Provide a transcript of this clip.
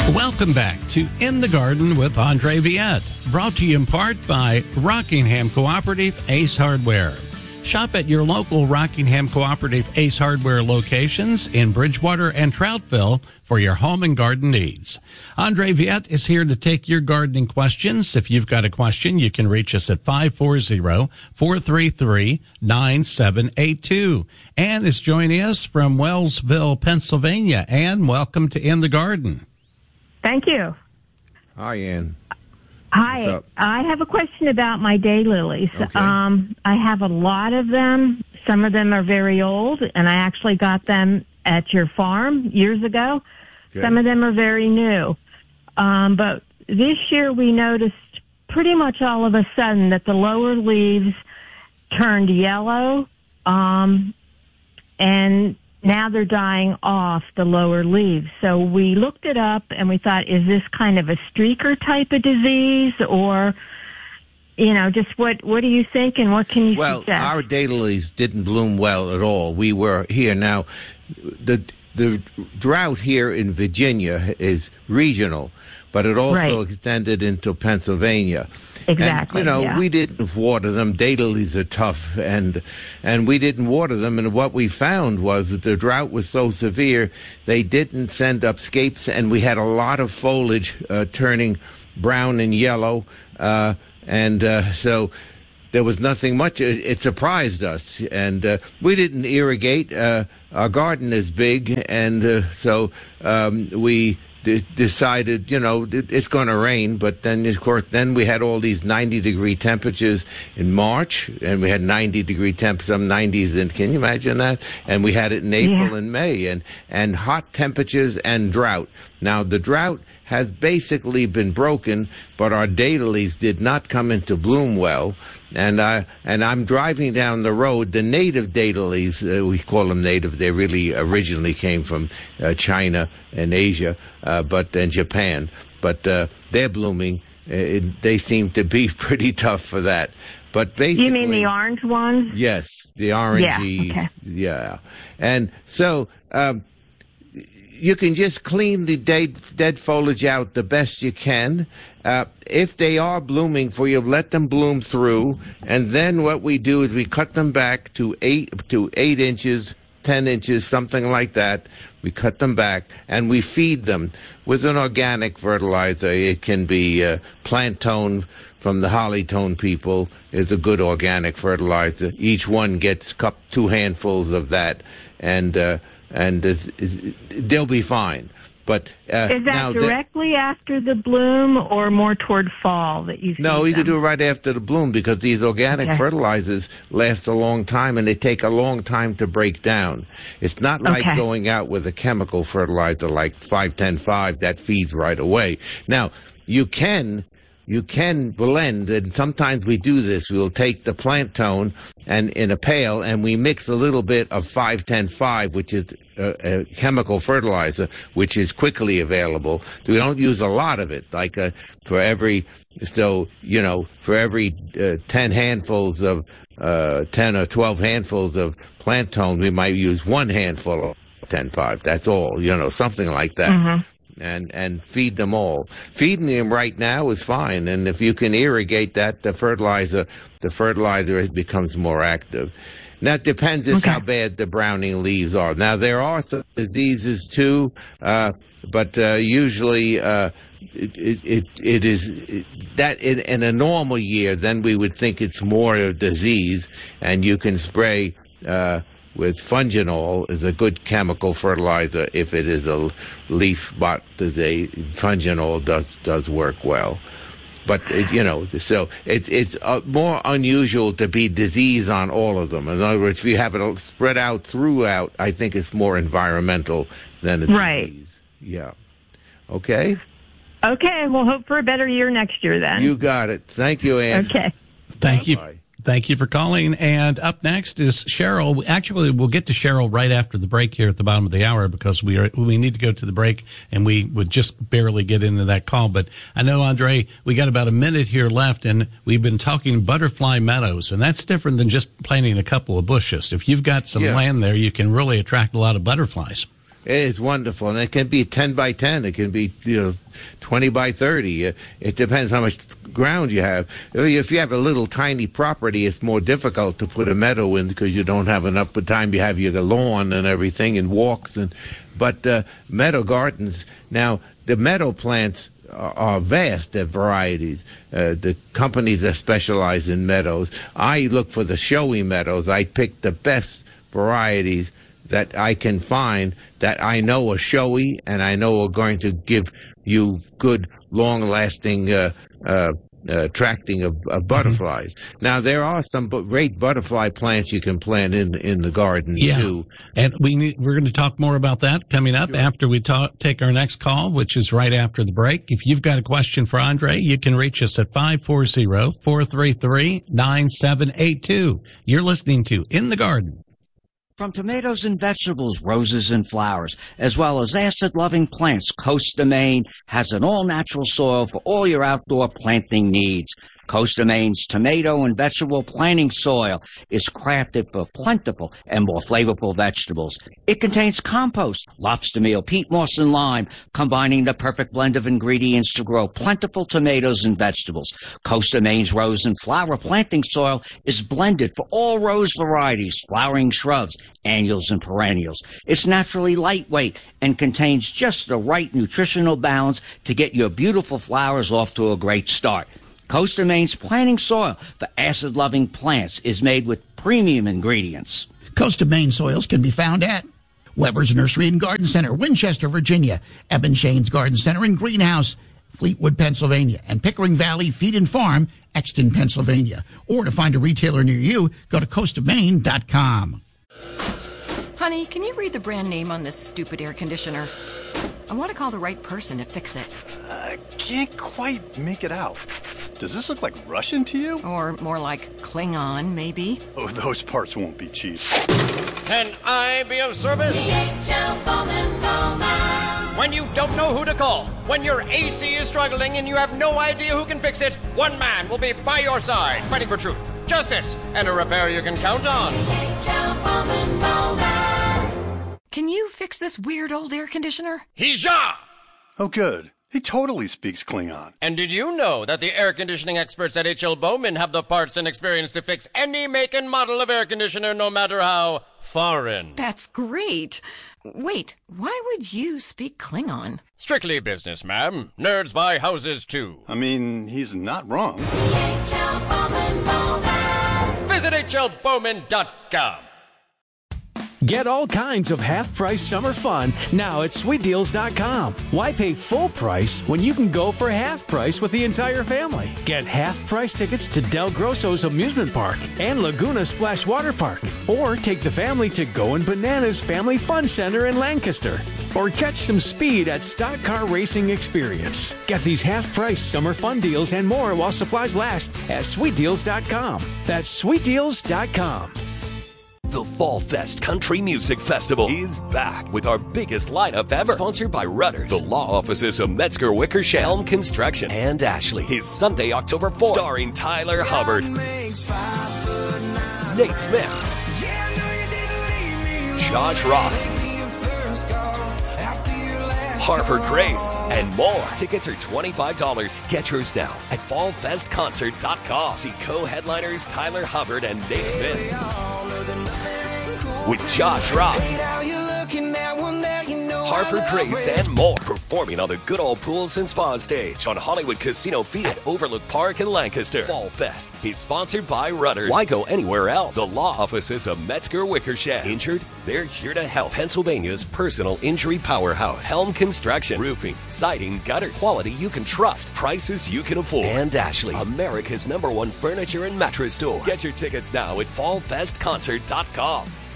Welcome back to In the Garden with Andre Viette, brought to you in part by Rockingham Cooperative Ace Hardware. Shop at your local Rockingham Cooperative Ace Hardware locations in Bridgewater and Troutville for your home and garden needs. Andre Viette is here to take your gardening questions. If you've got a question, you can reach us at 540-433-9782. Ann is joining us from Wellsville, Pennsylvania. Ann, welcome to In the Garden. Thank you. Hi, Ann. Hi. I have a question about my daylilies. Okay. I have a lot of them. Some of them are very old, and I actually got them at your farm years ago. Okay. Some of them are very new. But this year we noticed pretty much all of a sudden that the lower leaves turned yellow, and now they're dying off, the lower leaves. So we looked it up and we thought, is this kind of a streaker type of disease, or, just what do you think, and what can you suggest? Well, our daylilies didn't bloom well at all. We were here now. The drought here in Virginia is regional, but it also extended into Pennsylvania. Exactly. And, we didn't water them. Daylilies are tough, and we didn't water them. And what we found was that the drought was so severe, they didn't send up scapes, and we had a lot of foliage turning brown and yellow, so there was nothing much. It surprised us, and we didn't irrigate. Our garden is big, and so we decided, it's going to rain. But then, of course, we had all these 90-degree temperatures in March, and we had 90-degree temperatures, some 90s, and can you imagine that? And we had it in April and May, and hot temperatures and drought. Now, the drought has basically been broken, but our daylilies did not come into bloom well. And I'm driving down the road. The native daylilies, we call them native. They really originally came from China and Asia, and Japan. But they're blooming. They seem to be pretty tough for that. But basically, you mean the orange ones? Yes, the orangey. Yeah. Okay. Yeah. And so you can just clean the dead foliage out the best you can. If they are blooming for you, let them bloom through. And then what we do is we cut them back to 8 inches, 10 inches, something like that. We cut them back, and we feed them with an organic fertilizer. It can be Plant Tone from the Holly Tone people is a good organic fertilizer. Each one gets 2 handfuls of that, and they'll be fine. But is that directly after the bloom, or more toward fall that you feed No, you them? can do it right after the bloom, because these organic fertilizers last a long time, and they take a long time to break down. It's not like going out with a chemical fertilizer like 5-10-5 that feeds right away. Now, you can blend, and sometimes we do this. We'll take the Plant Tone and in a pail, and we mix a little bit of 5-10-5, which is a chemical fertilizer, which is quickly available. We don't use a lot of it, like for every 10 handfuls of 10 or 12 handfuls of Plant Tone, we might use 1 handful of 10-5. That's all, something like that. Mm-hmm. And feed them all. Feeding them right now is fine, and if you can irrigate that, the fertilizer becomes more active. Now, it depends on how bad the browning leaves are. Now, there are some diseases too, but usually it is that in a normal year, then we would think it's more a disease, and you can spray with Funginol is a good chemical fertilizer. If it is a leaf spot disease, Funginol does work well. But, so it's more unusual to be disease on all of them. In other words, if you have it spread out throughout, I think it's more environmental than a disease. Yeah. Okay? Okay, we'll hope for a better year next year then. You got it. Thank you, Ann. Okay. Thank you. Thank you for calling. And up next is Cheryl. Actually, we'll get to Cheryl right after the break here at the bottom of the hour, because we need to go to the break, and we would just barely get into that call. But I know, Andre, we got about a minute here left, and we've been talking butterfly meadows, and that's different than just planting a couple of bushes. If you've got some land there, you can really attract a lot of butterflies. It is wonderful, and it can be 10 by 10. It can be 20 by 30. It depends how much ground you have. If you have a little tiny property, it's more difficult to put a meadow in because you don't have enough time. You have your lawn and everything and walks, but meadow gardens. Now the meadow plants are vast at varieties. The companies that specialize in meadows, I look for the showy meadows. I pick the best varieties that I can find that I know are showy and I know are going to give you good, long-lasting attracting of butterflies. Now, there are some great butterfly plants you can plant in the garden, too. And we're going to talk more about that coming up after we take our next call, which is right after the break. If you've got a question for Andre, you can reach us at 540-433-9782. You're listening to In the Garden. From tomatoes and vegetables, roses and flowers, as well as acid-loving plants, Coast of Maine has an all-natural soil for all your outdoor planting needs. Coast of Maine's tomato and vegetable planting soil is crafted for plentiful and more flavorful vegetables. It contains compost, lobster meal, peat moss, and lime, combining the perfect blend of ingredients to grow plentiful tomatoes and vegetables. Coast of Maine's rose and flower planting soil is blended for all rose varieties, flowering shrubs, annuals, and perennials. It's naturally lightweight and contains just the right nutritional balance to get your beautiful flowers off to a great start. Coast of Maine's planting soil for acid-loving plants is made with premium ingredients. Coast of Maine soils can be found at Weber's Nursery and Garden Center, Winchester, Virginia, Eben Shane's Garden Center and Greenhouse, Fleetwood, Pennsylvania, and Pickering Valley Feed and Farm, Exton, Pennsylvania. Or to find a retailer near you, go to coastofmaine.com. Honey, can you read the brand name on this stupid air conditioner? I want to call the right person to fix it. I can't quite make it out. Does this look like Russian to you? Or more like Klingon, maybe? Oh, those parts won't be cheap. Can I be of service? DHL Bowman. When you don't know who to call, when your AC is struggling and you have no idea who can fix it, one man will be by your side, fighting for truth, justice, and a repair you can count on. DHL Bowman. Can you fix this weird old air conditioner? Hija! Oh, good. He totally speaks Klingon. And did you know that the air conditioning experts at H.L. Bowman have the parts and experience to fix any make and model of air conditioner, no matter how foreign? That's great. Wait, why would you speak Klingon? Strictly business, ma'am. Nerds buy houses, too. I mean, he's not wrong. DHL Bowman. Visit hlbowman.com. Get all kinds of half-price summer fun now at SweetDeals.com. Why pay full price when you can go for half price with the entire family? Get half-price tickets to Del Grosso's Amusement Park and Laguna Splash Water Park. Or take the family to Goin' Bananas Family Fun Center in Lancaster. Or catch some speed at Stock Car Racing Experience. Get these half-price summer fun deals and more while supplies last at SweetDeals.com. That's SweetDeals.com. The Fall Fest Country Music Festival is back with our biggest lineup ever. Sponsored by Rudders, the law offices of Metzger Wickersham, Helm Construction, and Ashley. Is Sunday, October 4th. Starring Tyler Hubbard, Nate Smith, Josh Ross, Harper Grace, and more. Tickets are $25. Get yours now at fallfestconcert.com. See co-headliners Tyler Hubbard and Nate Smith with Josh Ross, Harper Grace, and more. Performing on the Good Old Pools and Spa stage on Hollywood Casino Feed at Overlook Park in Lancaster. Fall Fest is sponsored by Rudders. Why go anywhere else? The law offices of Metzger Wickersham. Injured? They're here to help. Pennsylvania's personal injury powerhouse. Helm Construction. Roofing, siding, gutters. Quality you can trust. Prices you can afford. And Ashley, America's #1 furniture and mattress store. Get your tickets now at fallfestconcert.com.